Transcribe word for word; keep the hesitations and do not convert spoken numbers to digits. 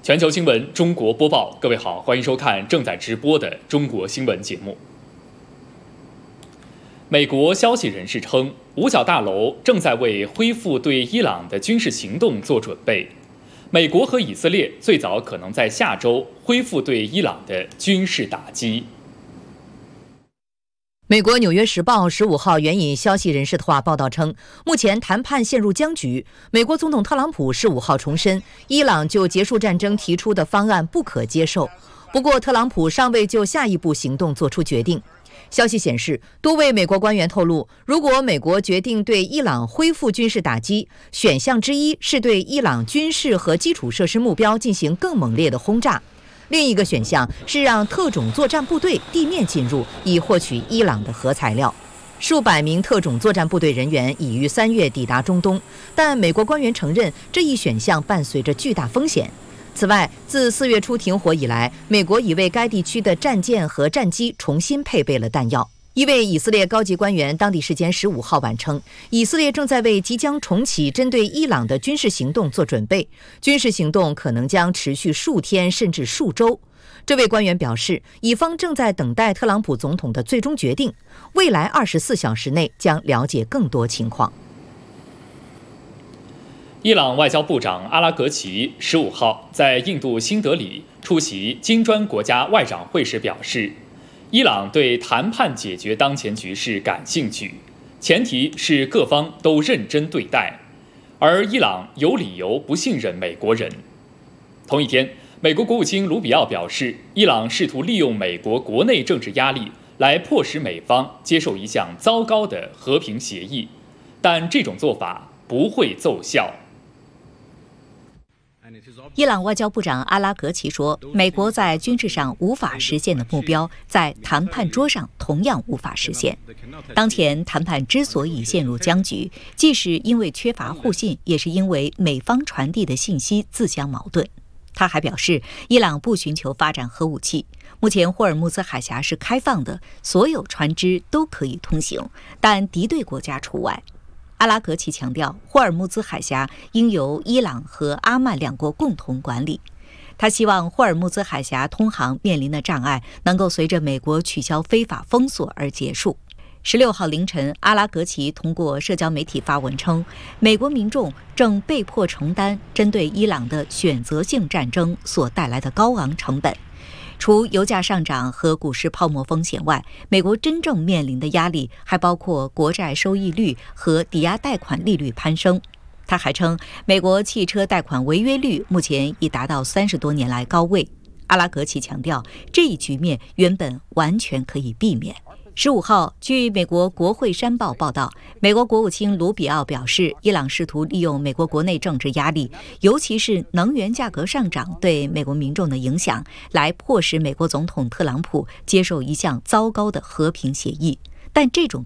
全球新闻中国播报，各位好，欢迎收看正在直播的中国新闻节目。美国消息人士称，五角大楼正在为恢复对伊朗的军事行动做准备。美国和以色列最早可能在下周恢复对伊朗的军事打击。 美国《纽约时报》十五号援引消息人士的话报道称，目前谈判陷入僵局。美国总统特朗普十五号重申，伊朗就结束战争提出的方案不可接受。不过，特朗普尚未就下一步行动做出决定。消息显示，多位美国官员透露，如果美国决定对伊朗恢复军事打击，选项之一是对伊朗军事和基础设施目标进行更猛烈的轰炸。另一个选项是让特种作战部队地面进入，以获取伊朗的核材料。数百名特种作战部队人员已于三月抵达中东，但美国官员承认这一选项伴随着巨大风险。此外，自四月初停火以来，美国已为该地区的战舰和战机重新配备了弹药。一位以色列高级官员当地时间十五号晚称，以色列正在为即将重启针对伊朗的军事行动做准备，军事行动可能将持续数天甚至数周。这位官员表示，以方正在等待特朗普总统的最终决定，未来二十四小时内将了解更多情况。 伊朗外交部长阿拉格齐十五号在印度新德里出席金砖国家外长会时表示，伊朗对谈判解决当前局势感兴趣，前提是各方都认真对待，而伊朗有理由不信任美国人。同一天，美国国务卿卢比奥表示，伊朗试图利用美国国内政治压力来迫使美方接受一项糟糕的和平协议，但这种做法不会奏效。 伊朗外交部长阿拉格齐说，美国在军事上无法实现的目标，在谈判桌上同样无法实现。当前谈判之所以陷入僵局，既是因为缺乏互信，也是因为美方传递的信息自相矛盾。他还表示，伊朗不寻求发展核武器，目前霍尔木兹海峡是开放的，所有船只都可以通行，但敌对国家除外。阿拉格齐强调，霍尔木兹海峡应由伊朗和阿曼两国共同管理。他希望霍尔木兹海峡通航面临的障碍能够随着美国取消非法封锁而结束。十六号凌晨，阿拉格齐通过社交媒体发文称，美国民众正被迫承担针对伊朗的选择性战争所带来的高昂成本。除油价上涨和股市泡沫风险外，美国真正面临的压力还包括国债收益率和抵押贷款利率攀升。他还称，美国汽车贷款违约率目前已达到三十多年来高位。阿拉格齐强调，这一局面原本完全可以避免。十五号，据美国国会山报报道，美国国务卿卢比奥表示，伊朗试图利用美国国内政治压力，尤其是能源价格上涨对美国民众的影响，来迫使美国总统特朗普接受一项糟糕的和平协议。但这种